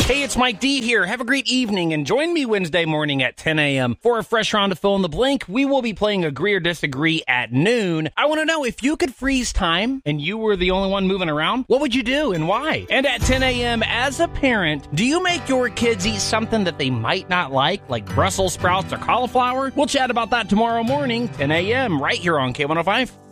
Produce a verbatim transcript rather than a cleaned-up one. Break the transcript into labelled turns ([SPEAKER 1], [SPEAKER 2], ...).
[SPEAKER 1] Hey, it's Mike D here. Have a great evening and join me Wednesday morning at ten a.m. for a fresh round of Fill in the Blank. We will be playing Agree or Disagree at noon. I want to know, if you could freeze time and you were the only one moving around, what would you do and why? And at ten a.m. as a parent, do you make your kids eat something that they might not like, like Brussels sprouts or cauliflower? We'll chat about that tomorrow morning, ten a.m. right here on K one oh five.